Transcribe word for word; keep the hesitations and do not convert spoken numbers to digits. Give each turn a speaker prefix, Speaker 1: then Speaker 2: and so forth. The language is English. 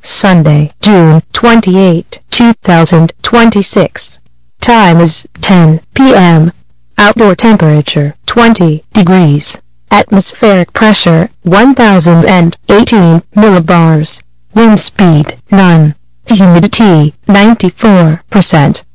Speaker 1: Sunday, June twenty-eighth, two thousand twenty-six. Time is ten p m Outdoor temperature twenty degrees. Atmospheric pressure one thousand eighteen millibars. Wind speed nine. Humidity ninety-four percent.